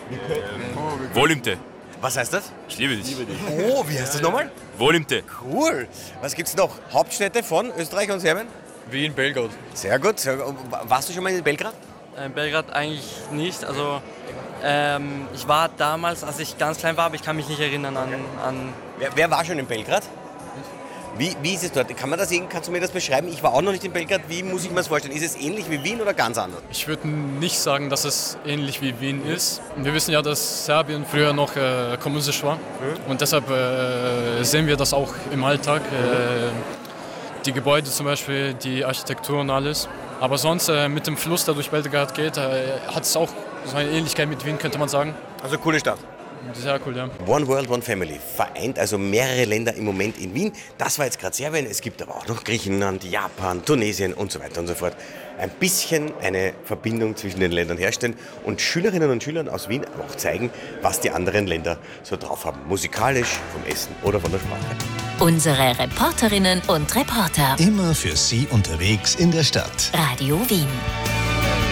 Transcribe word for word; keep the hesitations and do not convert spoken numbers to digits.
Wolimte. Was heißt das? Ich liebe dich. Oh, wie heißt das nochmal? Wolimte. Cool. Was gibt's noch? Hauptstädte von Österreich und Serbien? Wien, Belgrad. Sehr gut. Sehr gut. Warst du schon mal in Belgrad? In Belgrad eigentlich nicht. Also ähm, ich war damals, als ich ganz klein war, aber ich kann mich nicht erinnern an... an Wer, wer war schon in Belgrad? Wie, wie ist es dort? Kann man das, kannst du mir das beschreiben? Ich war auch noch nicht in Belgrad. Wie muss ich mir das vorstellen? Ist es ähnlich wie Wien oder ganz anders? Ich würde nicht sagen, dass es ähnlich wie Wien ist. Wir wissen ja, dass Serbien früher noch äh, kommunistisch war. Mhm. Und deshalb äh, sehen wir das auch im Alltag. Äh, die Gebäude zum Beispiel, die Architektur und alles. Aber sonst äh, mit dem Fluss, der durch Belgrad geht, äh, hat es auch so eine Ähnlichkeit mit Wien, könnte man sagen. Also coole Stadt. Sehr cool, ja. One World, One Family vereint also mehrere Länder im Moment in Wien. Das war jetzt gerade Serbien, es gibt aber auch noch Griechenland, Japan, Tunesien und so weiter und so fort. Ein bisschen eine Verbindung zwischen den Ländern herstellen und Schülerinnen und Schülern aus Wien auch zeigen, was die anderen Länder so drauf haben. Musikalisch, vom Essen oder von der Sprache. Unsere Reporterinnen und Reporter. Immer für Sie unterwegs in der Stadt. Radio Wien.